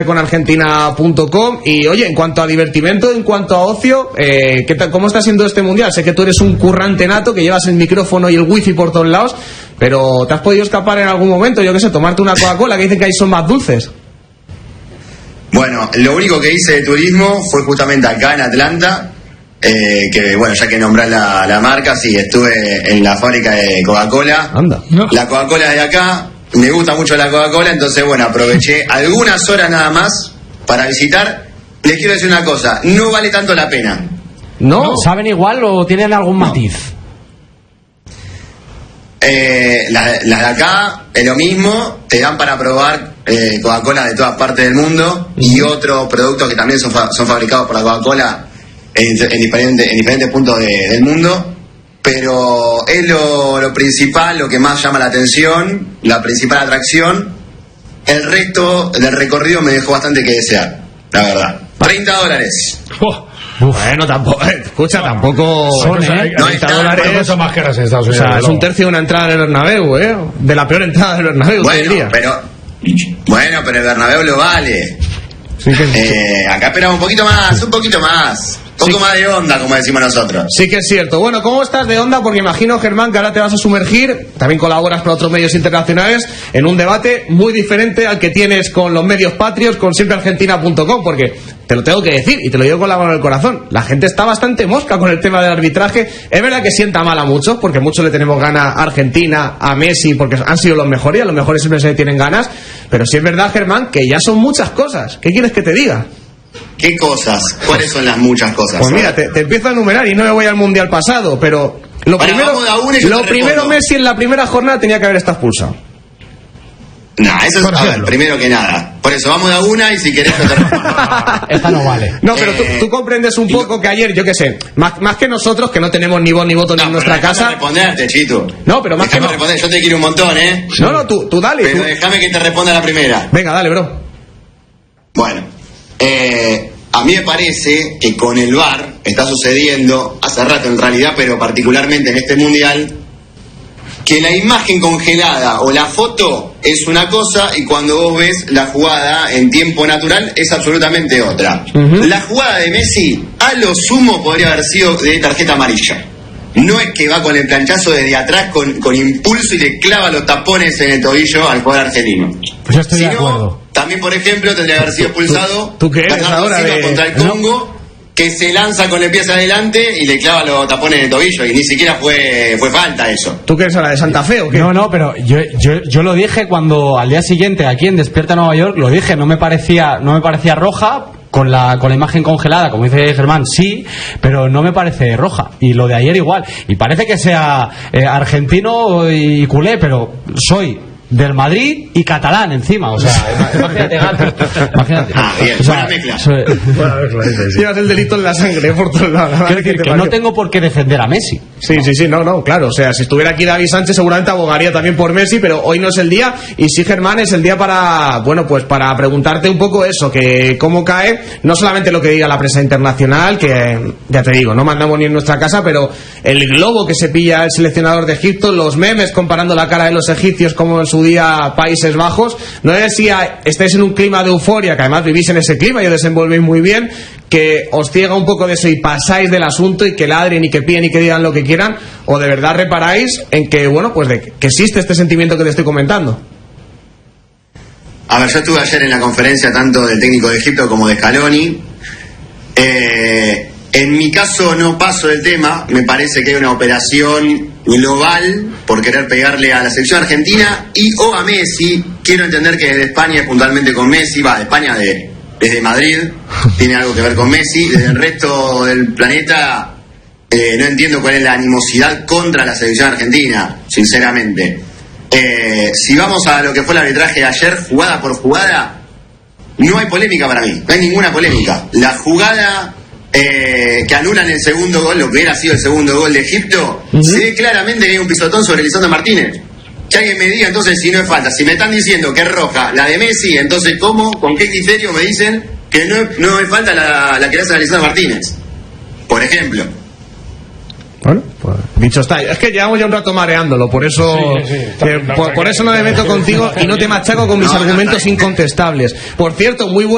con argentina.com. Y oye, en cuanto a divertimento, en cuanto a ocio, ¿qué tal, cómo está siendo este mundial? Sé que tú eres un currante nato, que llevas el micrófono y el wifi por todos lados, pero ¿te has podido escapar en algún momento? Yo qué sé, tomarte una Coca-Cola, que dicen que ahí son más dulces. Bueno, lo único que hice de turismo fue justamente acá en Atlanta, que bueno, ya que nombrás la marca, sí, estuve en la fábrica de Coca-Cola. Anda. La Coca-Cola de acá, me gusta mucho la Coca-Cola, entonces bueno, aproveché algunas horas nada más para visitar. Les quiero decir una cosa, no vale tanto la pena. ¿No? ¿Saben igual o tienen algún matiz? Las de acá es lo mismo, te dan para probar Coca-Cola de todas partes del mundo y otros productos que también son fabricados por la Coca-Cola en diferentes puntos del mundo, pero es lo principal, lo que más llama la atención, la principal atracción. El resto del recorrido me dejó bastante que desear, la verdad. $30. Bueno, tampoco, escucha, tampoco son, $30 mucho más que las en Estados o Unidos. sea, es un tercio de una entrada del Bernabéu, de la peor entrada del Bernabéu, te diría. Bueno, pero el Bernabéu lo vale. Sí que acá esperamos un poquito más, un poco más de onda, como decimos nosotros. Sí que es cierto. Bueno, ¿cómo estás de onda? Porque imagino, Germán, que ahora te vas a sumergir, también colaboras con otros medios internacionales, en un debate muy diferente al que tienes con los medios patrios, con siempreargentina.com, porque te lo tengo que decir, y te lo digo con la mano en el corazón, la gente está bastante mosca con el tema del arbitraje. Es verdad que sienta mal a muchos, porque muchos le tenemos ganas a Argentina, a Messi, porque han sido los mejores, y a los mejores siempre se le tienen ganas, pero sí es verdad, Germán, que ya son muchas cosas. ¿Qué quieres que te diga? ¿Qué cosas? ¿Cuáles son las muchas cosas? Pues mira, te empiezo a enumerar y no me voy al mundial pasado, pero lo primero Messi en la primera jornada tenía que haber estado expulsado. Nah, eso es, a ver, primero que nada. Por eso vamos de a una y si querés te Esta no vale. No, pero tú comprendes un poco que ayer, yo qué sé, más que nosotros, que no tenemos ni voz ni voto en nuestra casa. Responderte, Chito. No, pero más déjame que responder, yo te quiero un montón, No, tú dale. Pero déjame que te responda la primera. Venga, dale, bro. Bueno, a mí me parece que con el VAR está sucediendo hace rato en realidad, pero particularmente en este mundial, que la imagen congelada o la foto es una cosa y cuando vos ves la jugada en tiempo natural es absolutamente otra. La jugada de Messi a lo sumo podría haber sido de tarjeta amarilla. No es que va con el planchazo desde atrás con impulso y le clava los tapones en el tobillo al jugador argentino. Pues yo estoy de acuerdo. También, por ejemplo, tendría que haber sido expulsado ¿Tú qué eres ahora contra el Congo, que se lanza con el pie hacia adelante y le clava los tapones en el tobillo, y ni siquiera fue falta eso. ¿Tú qué eres ahora de Santa Fe o qué? No, pero yo lo dije cuando al día siguiente aquí en Despierta Nueva York, lo dije, no me parecía roja. Con la imagen congelada, como dice Germán, sí, pero no me parece roja. Y lo de ayer igual. Y parece que sea argentino y culé, pero soy del Madrid y catalán encima. O sea, imagínate. Imagínate. Bien, o sea, buena mezcla. Llevas el delito en la sangre por todos lados. Quiero decir que no tengo por qué defender a Messi. Sí, no, claro. O sea, si estuviera aquí David Sánchez seguramente abogaría también por Messi, pero hoy no es el día. Y sí, Germán, es el día para preguntarte un poco eso, que cómo cae, no solamente lo que diga la prensa internacional, que ya te digo, no mandamos ni en nuestra casa, pero el globo que se pilla el seleccionador de Egipto, los memes comparando la cara de los egipcios como en su día Países Bajos. No sé si estáis en un clima de euforia, que además vivís en ese clima y os desenvolvéis muy bien, que os ciega un poco de eso y pasáis del asunto y que ladren y que piden y que digan lo que quieran, o de verdad reparáis en que, que existe este sentimiento que te estoy comentando. A ver, yo estuve ayer en la conferencia tanto del técnico de Egipto como de Scaloni. En mi caso no paso del tema, me parece que hay una operación global por querer pegarle a la selección argentina y o a Messi. Quiero entender que desde España, puntualmente con Messi, de España desde Madrid, tiene algo que ver con Messi. Desde el resto del planeta no entiendo cuál es la animosidad contra la selección argentina, sinceramente. Si vamos a lo que fue el arbitraje de ayer, jugada por jugada, no hay polémica para mí, no hay ninguna polémica. La jugada que anulan el segundo gol, lo que hubiera sido el segundo gol de Egipto, se ve claramente que hay un pisotón sobre Lisandro Martínez. Que alguien me diga entonces si no es falta. Si me están diciendo que es roja la de Messi, entonces ¿cómo? ¿Con qué criterio me dicen que no es falta la que le hace a Lisandro Martínez? Por ejemplo. Bueno, pues dicho está. Es que llevamos ya un rato mareándolo, por eso por eso no me meto contigo y no te machaco con mis argumentos incontestables. Por cierto, muy bueno.